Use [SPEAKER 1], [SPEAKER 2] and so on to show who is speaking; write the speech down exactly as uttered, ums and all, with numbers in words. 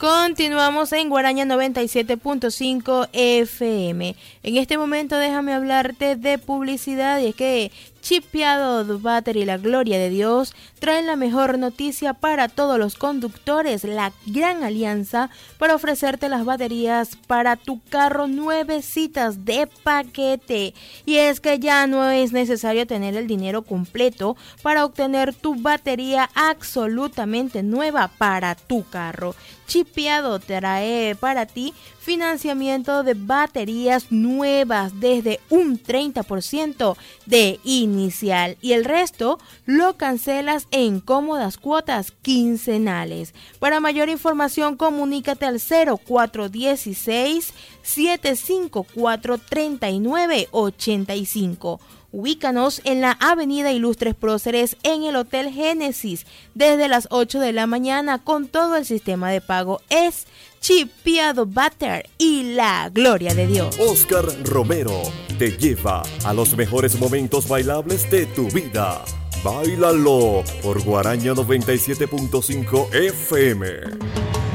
[SPEAKER 1] Continuamos en Guaraña noventa y siete punto cinco F M. En este momento déjame hablarte de publicidad, y es que Chipeado Battery, la gloria de Dios, trae la mejor noticia para todos los conductores, la gran alianza para ofrecerte las baterías para tu carro nuevecitas de paquete. Y es que ya no es necesario tener el dinero completo para obtener tu batería absolutamente nueva para tu carro. Chipeado trae para ti financiamiento de baterías nuevas desde un treinta por ciento de inicial, y el resto lo cancelas en cómodas cuotas quincenales. Para mayor información, comunícate al cero cuatro uno seis, siete cinco cuatro, tres nueve ocho cinco. Ubícanos en la Avenida Ilustres Próceres, en el Hotel Génesis, desde las ocho de la mañana, con todo el sistema de pago. Es Chipeado Battery y la gloria de Dios.
[SPEAKER 2] Oscar Romero te lleva a los mejores momentos bailables de tu vida. Báilalo por Guaraña noventa y siete punto cinco F M.